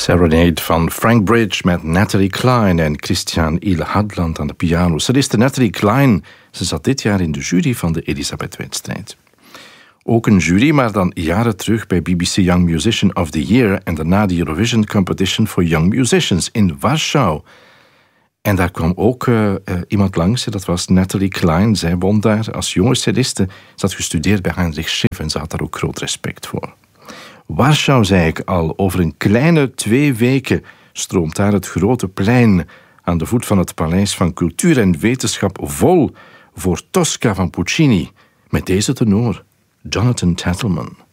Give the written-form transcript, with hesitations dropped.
Serenade van Frank Bridge met Natalie Cline en Christian Il Hadland aan de piano. Soliste Natalie Cline, ze zat dit jaar in de jury van de Elisabeth-wedstrijd. Ook een jury, maar dan jaren terug bij BBC Young Musician of the Year en daarna de Eurovision Competition for Young Musicians in Warschau. En daar kwam ook iemand langs, dat was Natalie Cline. Zij won daar als jonge celliste. Ze had gestudeerd bij Heinrich Schiff en ze had daar ook groot respect voor. Warschau, zei ik al, over een kleine 2 weken stroomt daar het grote plein aan de voet van het Paleis van Cultuur en Wetenschap vol voor Tosca van Puccini met deze tenor, Jonathan Tettleman.